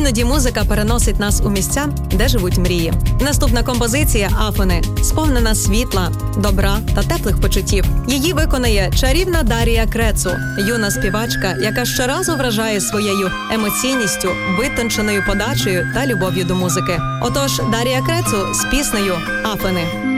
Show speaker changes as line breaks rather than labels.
Іноді музика переносить нас у місця, де живуть мрії. Наступна композиція «Афони» сповнена світла, добра та теплих почуттів. Її виконає чарівна Дарія Крецу, юна співачка, яка щоразу вражає своєю емоційністю, витонченою подачею та любов'ю до музики. Отож, Дарія Крецу з піснею «Афони».